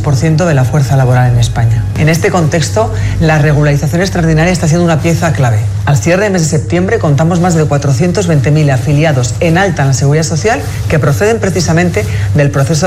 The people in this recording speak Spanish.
3% de la fuerza laboral en España. En este contexto, la regularización extraordinaria está siendo una pieza clave. Al cierre del mes de septiembre contamos más de 420.000 afiliados en alta en la Seguridad Social que proceden precisamente del proceso